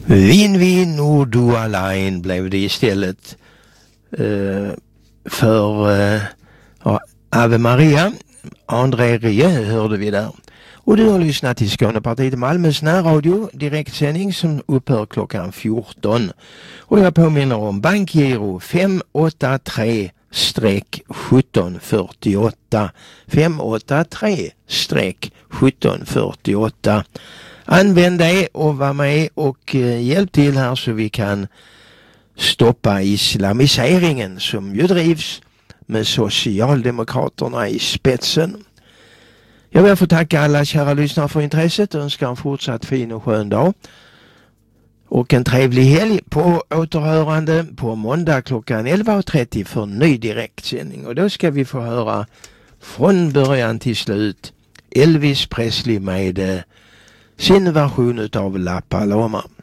Vin och du allein blev det istället för Ave Maria. André Rie hörde vi där. Och du har lyssnat till Skånepartiet i Malmös närradio, direktsändning som upphör klockan 14. Och jag påminner om bankgiro 583-1748. 583-1748. Använd det och var med och hjälp till här så vi kan stoppa islamiseringen som ju drivs med Socialdemokraterna i spetsen. Jag vill få tacka alla kära lyssnare för intresset och önskar en fortsatt fin och skön dag. Och en trevlig helg på återhörande på måndag klockan 11.30 för ny direktsändning. Och då ska vi få höra från början till slut Elvis Presley med sin version utav La Paloma.